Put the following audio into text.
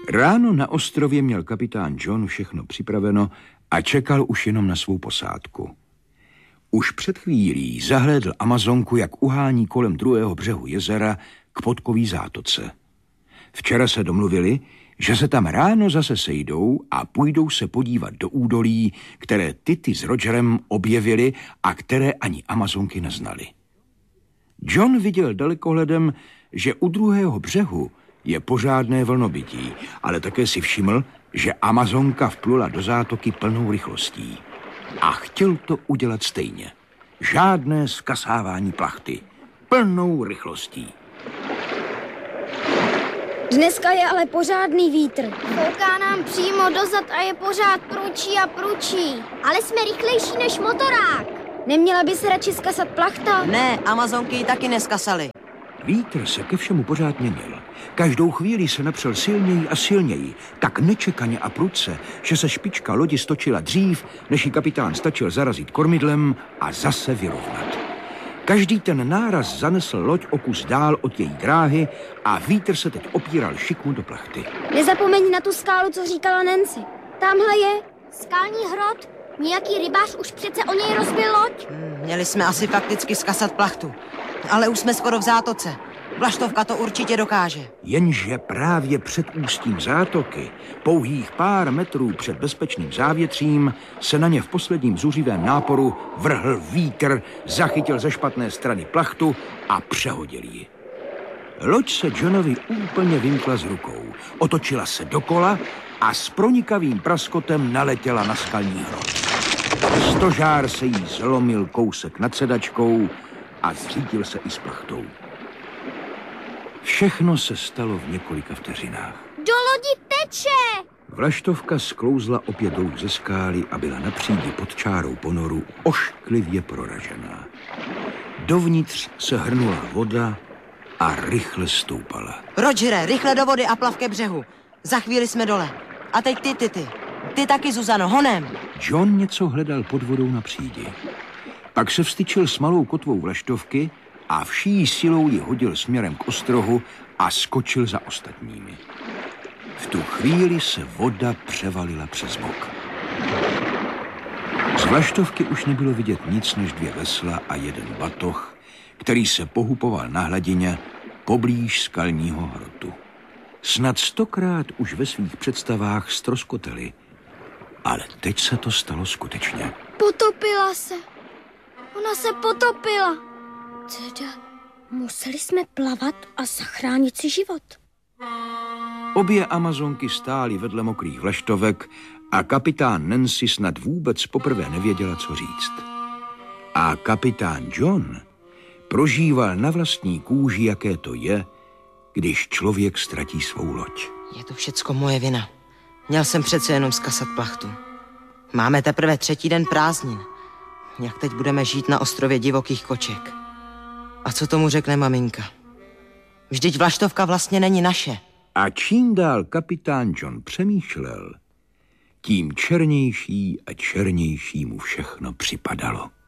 Ráno na ostrově měl kapitán John všechno připraveno a čekal už jenom na svou posádku. Už před chvílí zahlédl Amazonku, jak uhání kolem druhého břehu jezera k Podkový zátoce. Včera se domluvili, že se tam ráno zase sejdou a půjdou se podívat do údolí, které Tity s Rogerem objevili a které ani Amazonky neznali. John viděl dalekohledem, že u druhého břehu je pořádné vlnobytí, ale také si všiml, že Amazonka vplula do zátoky plnou rychlostí. A chtěl to udělat stejně. Žádné zkasávání plachty. Plnou rychlostí. Dneska je ale pořádný vítr. Fouká nám přímo dozad a je pořád průčí a průčí. Ale jsme rychlejší než motorák. Neměla by se radši skasat plachta? Ne, Amazonky ji taky neskasaly. Vítr se ke všemu pořád měnil. Každou chvíli se napřel silněji a silněji, tak nečekaně a prudce, že se špička lodi stočila dřív, než ji kapitán stačil zarazit kormidlem a zase vyrovnat. Každý ten náraz zanesl loď o kus dál od její dráhy a vítr se teď opíral šikmu do plachty. Nezapomeň na tu skálu, co říkala Nancy. Tamhle je Skální hrot. Nějaký rybář už přece o něj rozbil loď. Měli jsme asi fakticky skasat plachtu, ale už jsme skoro v zátoce. Vlaštovka to určitě dokáže. Jenže právě před ústím zátoky, pouhých pár metrů před bezpečným závětřím, se na ně v posledním zuřivém náporu vrhl vítr, zachytil ze špatné strany plachtu a přehodil ji. Loď se Johnovi úplně vymkla z rukou, otočila se dokola a s pronikavým praskotem naletěla na skalní hrot. Stožár se jí zlomil kousek nad sedačkou a zřítil se i s plachtou. Všechno se stalo v několika vteřinách. Do lodi teče! Vlaštovka sklouzla opět dolů ze skály a byla na přídi pod čárou ponoru ošklivě proražená. Dovnitř se hrnula voda a rychle stoupala. Rogere, rychle do vody a plav ke břehu. Za chvíli jsme dole. A teď ty. Ty taky, Zuzano, honem. John něco hledal pod vodou na přídi. Pak se vstyčil s malou kotvou vlaštovky a vší silou ji hodil směrem k ostrohu a skočil za ostatními. V tu chvíli se voda převalila přes bok. Z vlaštovky už nebylo vidět nic než 2 vesla a 1 batoh, který se pohupoval na hladině poblíž skalního hrotu. Snad 100krát už ve svých představách ztroskotali, ale teď se to stalo skutečně. Potopila se. Ona se potopila. Teda, museli jsme plavat a zachránit si život. Obě Amazonky stály vedle mokrých vlaštovek a kapitán Nancy snad vůbec poprvé nevěděla, co říct. A kapitán John prožíval na vlastní kůži, jaké to je, když člověk ztratí svou loď. Je to všecko moje vina. Měl jsem přece jenom skasat plachtu. Máme teprve 3. den prázdnin. Jak teď budeme žít na ostrově divokých koček? A co tomu řekne maminka? Vždyť vlaštovka vlastně není naše. A čím dál kapitán John přemýšlel, tím černější a černější mu všechno připadalo.